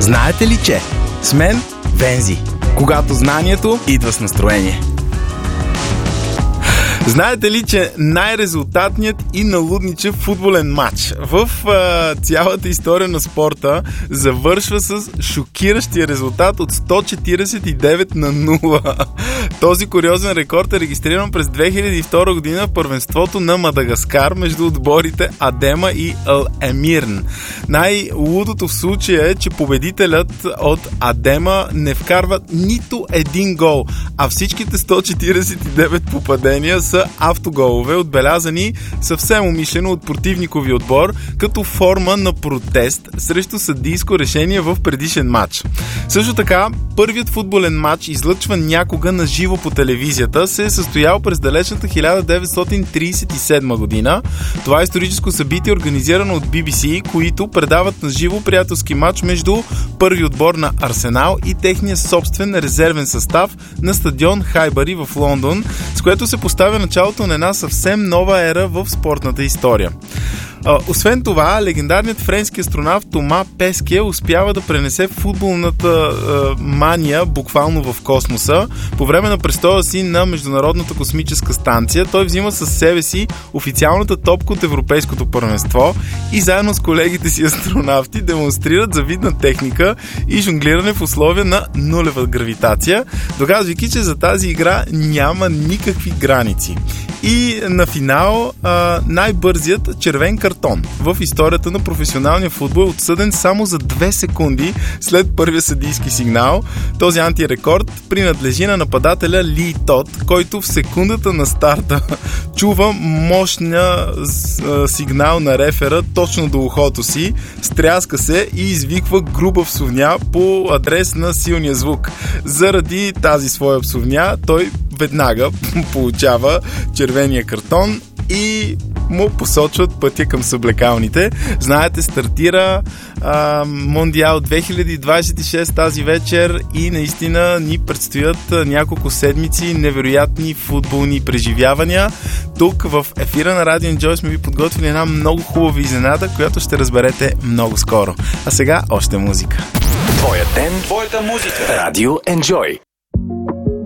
Знаете ли, че с мен Вензи, когато знанието идва с настроение. Знаете ли, че най-резултатният и налудничев футболен матч в цялата история на спорта завършва с шокиращия резултат от 149-0. Този куриозен рекорд е регистриран през 2002 година в първенството на Мадагаскар между отборите Адема и Ал Емирн. Най-лудото в случая е, че победителят от Адема не вкарва нито един гол, а всичките 149 попадения са автоголове, отбелязани съвсем умишлено от противникови отбор, като форма на протест срещу съдийско решение в предишен матч. Също така, първият футболен матч, излъчван някога на живо по телевизията, се е състоял през далечната 1937 година. Това е историческо събитие, организирано от BBC, които предават на живо приятелски матч между първи отбор на Арсенал и техния собствен резервен състав на стадион Хайбари в Лондон, с което се поставя началото на една съвсем нова ера в спортната история. Освен това, легендарният френски астронавт Тома Песке успява да пренесе футболната мания буквално в космоса. По време на престоя си на Международната космическа станция той взима със себе си официалната топка от Европейското първенство и заедно с колегите си астронавти демонстрират завидна техника и жонглиране в условия на нулева гравитация, доказвайки, че за тази игра няма никакви граници. И на финал най-бързият червен картон в историята на професионалния футбол е отсъден само за 2 секунди след първия съдийски сигнал. Този антирекорд принадлежи на нападателя Ли Тот, който в секундата на старта чува мощния сигнал на рефера точно до ухото си, стряска се и извиква груба псовня по адрес на силния звук. Заради тази своя псовня той веднага получава червения картон и му посочват пътя към съблекалните. Знаете, стартира Мондиал 2026 тази вечер и наистина ни предстоят няколко седмици невероятни футболни преживявания. Тук в ефира на Radio Enjoy сме ви подготвили една много хубава изненада, която ще разберете много скоро. А сега още музика. Твоя ден, твоята музика. Radio Enjoy.